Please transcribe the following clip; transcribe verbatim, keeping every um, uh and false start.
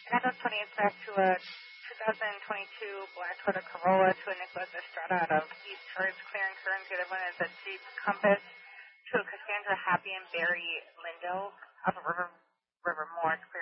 August twentieth back to a twenty twenty-two Black Toyota Corolla to a Nicholas Estrada out of East Church, clearing currents. The other one is a Jeep Compass to a Cassandra Happy and Barry Lindo out of River, River Morse,